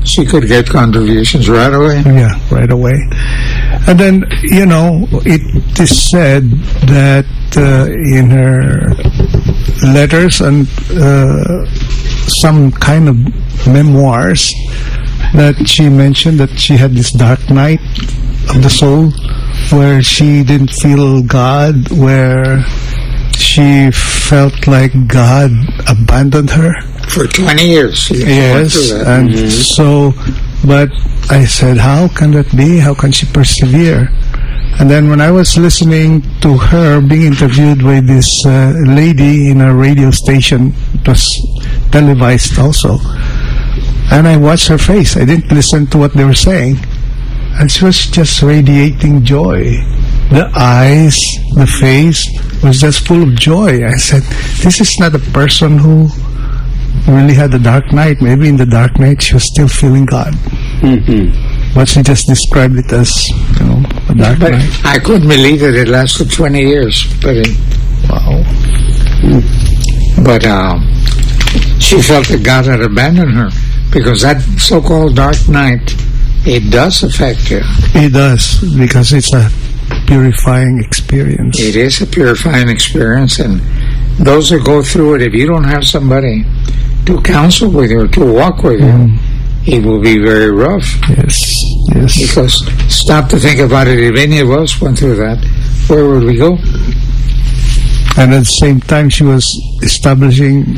she could get contributions right away. Yeah, right away. And then, it is said that in her letters and some kind of memoirs that she mentioned that she had this dark night of the soul where she didn't feel God, where she felt like God abandoned her. For 20 years. Yes, and so, but I said, how can that be? How can she persevere? And then when I was listening to her being interviewed by this lady in a radio station, it was televised also, and I watched her face. I didn't listen to what they were saying, and she was just radiating joy. The eyes, the face was just full of joy. I said, this is not a person who really had a dark night. Maybe in the dark night she was still feeling God. But she just described it as, a dark night. I couldn't believe that it lasted 20 years. Wow. But she felt that God had abandoned her, because that so-called dark night, it does affect you. It does, because it's a purifying experience. It is a purifying experience, and those that go through it, if you don't have somebody to counsel with you or to walk with you, it will be very rough. Yes. Because stop to think about it, if any of us went through that, where would we go? And at the same time, she was establishing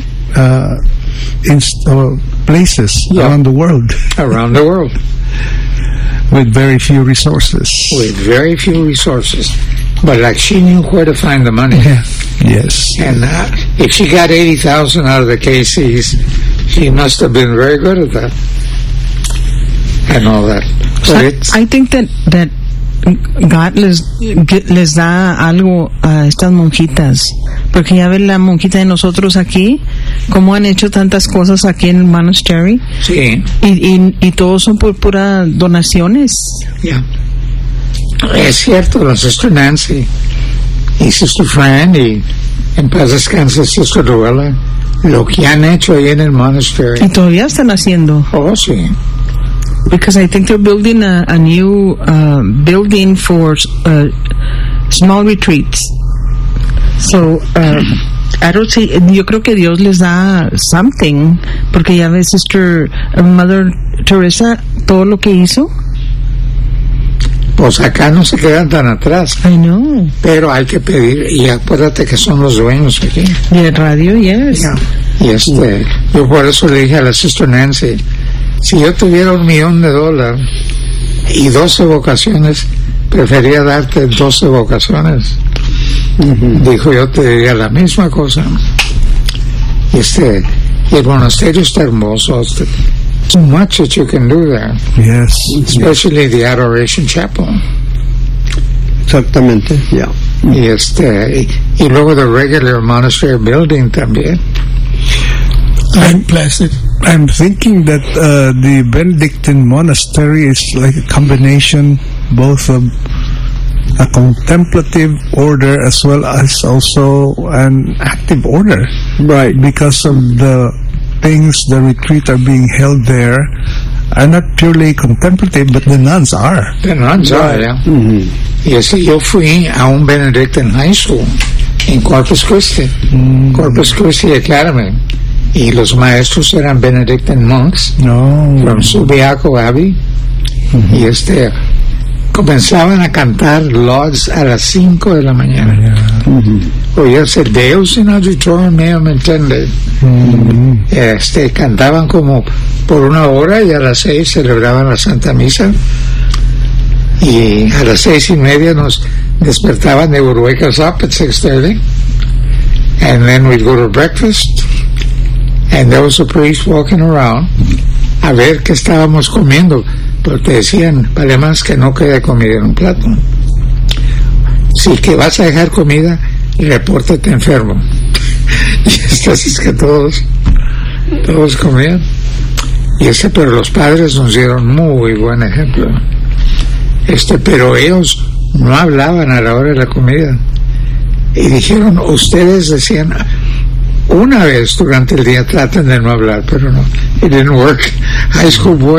places around the world. Around the world. With very few resources. But like she knew where to find the money. Yeah. Yes. And if she got 80,000 out of the KCs, she must have been very good at that. And all that. I think that God les da algo a estas monjitas, porque ya ves la monjita de nosotros aquí, cómo han hecho tantas cosas aquí en el monastery. Sí. Y todos son por puras donaciones. Yeah. Es cierto, la Sister Nancy y Sister Fran y en paz descanse Sister Luella, lo que han hecho ahí en el monastery. Y todavía están haciendo. Oh, sí. Because I think they're building a new building for small retreats. So, I don't see, yo creo que Dios les da something, porque ya ves, Mother Teresa, todo lo que hizo. Pues acá no se quedan tan atrás. I know. Pero hay que pedir, y acuérdate que son los dueños aquí. Y el radio, yes. Yeah. Y yo por eso le dije a la Sister Nancy, si yo tuviera $1 million y 12 vocaciones, prefería darte 12 vocaciones. Dijo, yo te diría la misma cosa. Y el monasterio está hermoso. So much that you can do there. Yes. Especially the Adoration Chapel. Exactamente, yeah. Y luego the regular monastery building también. I'm thinking that the Benedictine monastery is like a combination both of a contemplative order as well as also an active order. Right. Because of the things the retreat are being held there are not purely contemplative, but the nuns are. The nuns are, yeah. Y yo fui a un Benedictine high school en Corpus Christi, Corpus Christi Academy, y los maestros eran Benedictine monks from Subiaco Abbey, y comenzaban a cantar lauds a las 5 de la mañana. Oírse Deus in auditorium meum intended. Cantaban como por 1 hora y a las 6 celebraban la Santa Misa, y a las 6:30 nos despertaban. They would wake us up at 6:30, and then we'd go to breakfast, and there was a priest walking around a ver qué estábamos comiendo, porque decían, vale más que no quede comida en un plato. Si que vas a dejar comida, repórtate enfermo. Y es que todos comían. Y pero los padres nos dieron muy buen ejemplo. Pero ellos no hablaban a la hora de la comida. Y dijeron, ustedes decían, una vez durante el día traten de no hablar, pero no, it didn't work. High school boys